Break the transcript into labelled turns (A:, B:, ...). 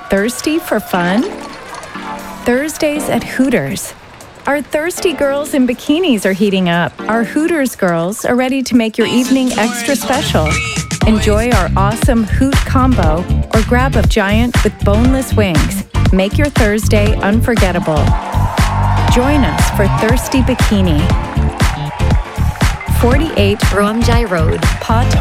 A: Thirsty for fun? Thursdays at Hooters. Our thirsty girls in bikinis are heating up. Our Hooters girls are ready to make your evening extra special. Enjoy our awesome Hoot combo or grab a giant with boneless wings. Make your Thursday unforgettable. Join us for Thirsty Bikini. 48
B: Romjai Road.
A: Pot